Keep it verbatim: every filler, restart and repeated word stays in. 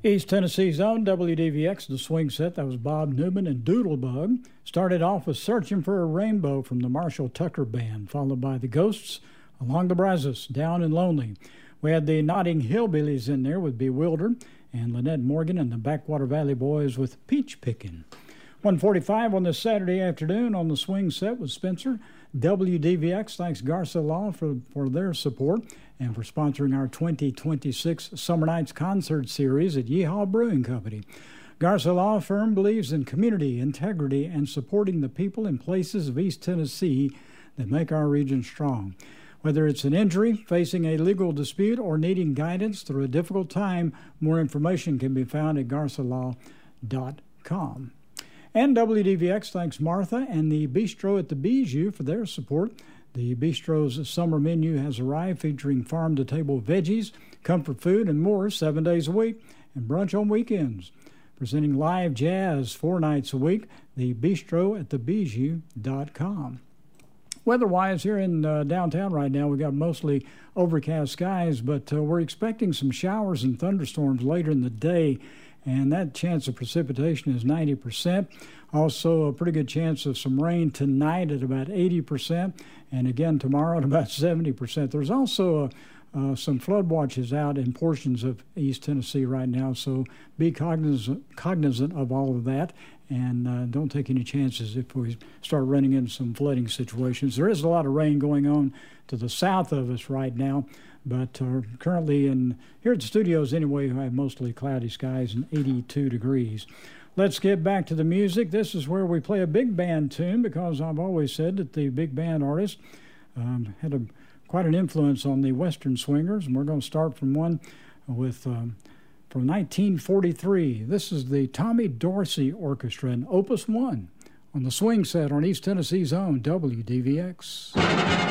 East Tennessee's own W D V X, the swing set. That was Bob Newman and Doodlebug. Started off with Searching for a Rainbow from the Marshall Tucker Band, followed by the Ghosts, Along the Brazos, Down and Lonely. We had the Notting Hillbillies in there with Bewildered, and Lynette Morgan and the Backwater Valley Boys with Peach Pickin'. one forty-five on this Saturday afternoon on the swing set with Spencer. W D V X thanks Garza Law for, for their support and for sponsoring our twenty twenty-six Summer Nights Concert Series at Yeehaw Brewing Company. Garza Law Firm believes in community, integrity, and supporting the people and places of East Tennessee that make our region strong. Whether it's an injury, facing a legal dispute, or needing guidance through a difficult time, more information can be found at garza law dot com. And W D V X thanks Martha and the Bistro at the Bijou for their support. The Bistro's summer menu has arrived, featuring farm-to-table veggies, comfort food, and more seven days a week, and brunch on weekends. Presenting live jazz four nights a week, the Bistro at the Bijou dot com. Weather-wise, here in uh, downtown right now, we've got mostly overcast skies, but uh, we're expecting some showers and thunderstorms later in the day, and that chance of precipitation is ninety percent. Also, a pretty good chance of some rain tonight at about eighty percent, and again tomorrow at about seventy percent. There's also a Uh, some flood watches out in portions of East Tennessee right now, so be cognizant, cognizant of all of that, and uh, don't take any chances if we start running into some flooding situations. There is a lot of rain going on to the south of us right now, but uh, currently in here at the studios anyway, we have mostly cloudy skies and eighty-two degrees. Let's get back to the music. This is where we play a big band tune, because I've always said that the big band artist um, had a quite an influence on the Western swingers, and we're going to start from one with um, from nineteen forty-three. This is the Tommy Dorsey Orchestra and Opus One on the swing set on East Tennessee's own W D V X.